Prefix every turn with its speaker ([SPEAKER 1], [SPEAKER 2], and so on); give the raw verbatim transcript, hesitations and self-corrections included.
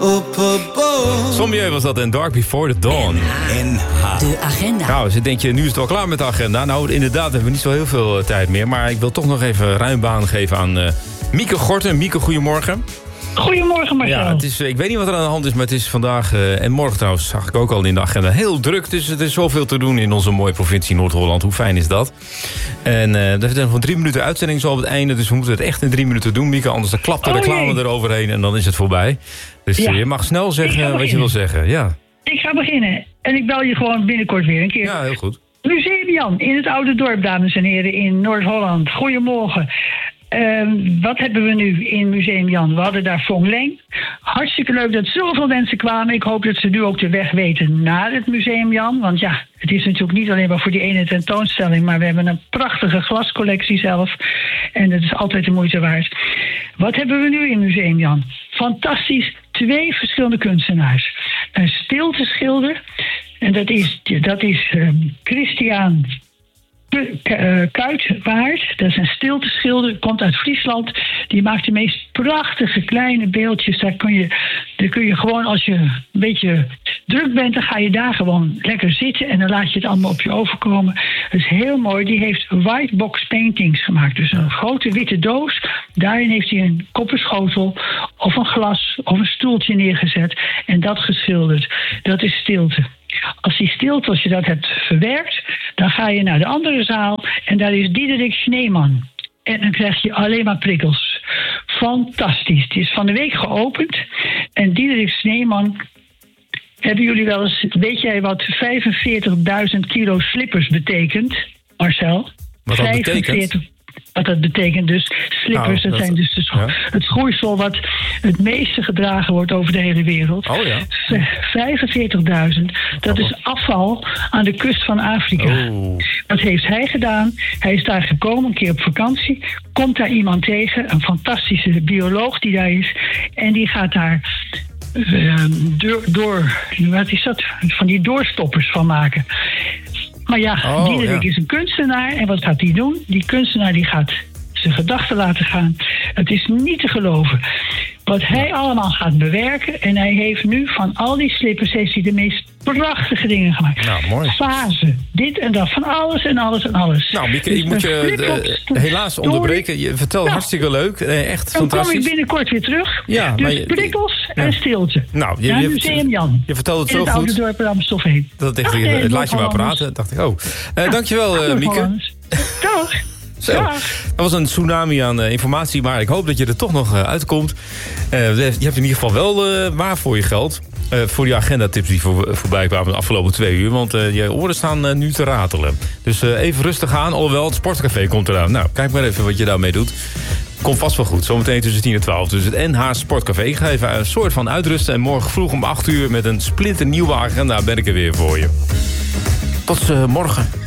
[SPEAKER 1] Sommieu was dat en Dark Before the Dawn.
[SPEAKER 2] N H.
[SPEAKER 3] De agenda.
[SPEAKER 1] Nou, dus denk je, nu is het wel klaar met de agenda. Nou, inderdaad, hebben we niet zo heel veel uh, tijd meer. Maar ik wil toch nog even ruim baan geven aan uh, Mieke Gorten. Mieke, goedemorgen.
[SPEAKER 4] Goedemorgen, Marcel.
[SPEAKER 1] Ja, het is, ik weet niet wat er aan de hand is, maar het is vandaag uh, en morgen trouwens, zag ik ook al in de agenda, heel druk. Dus er is zoveel te doen in onze mooie provincie Noord-Holland. Hoe fijn is dat? En uh, er zijn van drie minuten uitzending zo op het einde, dus we moeten het echt in drie minuten doen, Mieke. Anders dan klapt de
[SPEAKER 4] oh,
[SPEAKER 1] reclame
[SPEAKER 4] jee.
[SPEAKER 1] eroverheen en dan is het voorbij. Dus ja. uh, je mag snel zeggen wat je wil zeggen. Ja.
[SPEAKER 4] Ik ga beginnen. En ik bel je gewoon binnenkort weer een keer.
[SPEAKER 1] Ja, heel goed.
[SPEAKER 4] Museum Jan in het Oude Dorp, dames en heren, in Noord-Holland. Goedemorgen. Uh, wat hebben we nu in Museum Jan? We hadden daar Fong Leng. Hartstikke leuk dat zoveel mensen kwamen. Ik hoop dat ze nu ook de weg weten naar het Museum Jan. Want ja, het is natuurlijk niet alleen maar voor die ene tentoonstelling, maar we hebben een prachtige glascollectie zelf. En dat is altijd de moeite waard. Wat hebben we nu in Museum Jan? Fantastisch. Twee verschillende kunstenaars. Een stilteschilder. En dat is, dat is uh, Christian Kuitwaard, dat is een stilteschilder, komt uit Friesland. Die maakt de meest prachtige kleine beeldjes. Daar kun je, daar kun je gewoon, als je een beetje druk bent, dan ga je daar gewoon lekker zitten en dan laat je het allemaal op je overkomen. Dat is heel mooi. Die heeft white box paintings gemaakt. Dus een grote witte doos. Daarin heeft hij een kopperschotel of een glas of een stoeltje neergezet en dat geschilderd. Dat is stilte. Als die stilte, als je dat hebt verwerkt, dan ga je naar de andere zaal en daar is Diederik Schneeman. En dan krijg je alleen maar prikkels. Fantastisch. Het is van de week geopend. En Diederik Schneeman, hebben jullie wel eens, weet jij wat vijfenveertigduizend kilo slippers betekent, Marcel?
[SPEAKER 1] Wat dat betekent?
[SPEAKER 4] Wat dat betekent dus. Slippers,
[SPEAKER 1] nou,
[SPEAKER 4] dat, dat zijn dus de scho-
[SPEAKER 1] ja.
[SPEAKER 4] het schoeisel wat het meeste gedragen wordt over de hele wereld.
[SPEAKER 1] Oh ja.
[SPEAKER 4] vijfenveertigduizend. Dat is afval aan de kust van Afrika.
[SPEAKER 1] Oh.
[SPEAKER 4] Wat heeft hij gedaan? Hij is daar gekomen, een keer op vakantie. Komt daar iemand tegen, een fantastische bioloog die daar is. En die gaat daar uh, door, door, wat is dat? Van die doorstoppers van maken. Maar ja,
[SPEAKER 1] oh,
[SPEAKER 4] Diederik
[SPEAKER 1] ja.
[SPEAKER 4] is een kunstenaar. En wat gaat hij doen? Die kunstenaar die gaat zijn gedachten laten gaan. Het is niet te geloven. Wat hij allemaal gaat bewerken. En hij heeft nu van al die slippers heeft hij de meest prachtige dingen gemaakt.
[SPEAKER 1] Nou, mooi.
[SPEAKER 4] Fasen. Dit en dat. Van alles en alles en alles.
[SPEAKER 1] Nou, Mieke,
[SPEAKER 4] Dus
[SPEAKER 1] ik moet je uh, helaas onderbreken. Je vertelt
[SPEAKER 4] nou,
[SPEAKER 1] hartstikke leuk. Eh, echt
[SPEAKER 4] dan
[SPEAKER 1] fantastisch.
[SPEAKER 4] kom ik binnenkort weer terug.
[SPEAKER 1] Ja,
[SPEAKER 4] dus
[SPEAKER 1] maar je,
[SPEAKER 4] prikkels
[SPEAKER 1] ja.
[SPEAKER 4] en stilte.
[SPEAKER 1] Nou, je,
[SPEAKER 4] ja,
[SPEAKER 1] je,
[SPEAKER 4] Museum Jan.
[SPEAKER 1] Je vertelt het
[SPEAKER 4] in
[SPEAKER 1] zo
[SPEAKER 4] het
[SPEAKER 1] goed.
[SPEAKER 4] Oude Dorp Amstelveen.
[SPEAKER 1] Dat dacht
[SPEAKER 4] Ach,
[SPEAKER 1] ik,
[SPEAKER 4] nee,
[SPEAKER 1] laat je maar
[SPEAKER 4] Noord-Hollanders.
[SPEAKER 1] praten. Dacht ik, oh. Uh,
[SPEAKER 4] Ja,
[SPEAKER 1] dankjewel, uh, Mieke.
[SPEAKER 4] Noord-Hollanders. Dag.
[SPEAKER 1] Zo,
[SPEAKER 4] Dag.
[SPEAKER 1] dat was een tsunami aan uh, informatie, maar ik hoop dat je er toch nog uh, uitkomt. Uh, je hebt in ieder geval wel uh, waar voor je geld. Uh, voor die agendatips die voor, voorbij kwamen de afgelopen twee uur. Want uh, je oren staan uh, nu te ratelen. Dus uh, even rustig aan, alhoewel het sportcafé komt eraan. Nou, kijk maar even wat je daarmee doet. Komt vast wel goed, zometeen tussen tien en twaalf. Dus het N H Sportcafé. Ik ga even een soort van uitrusten. En morgen vroeg om acht uur met een splinternieuwe agenda ben ik er weer voor je. Tot uh, morgen.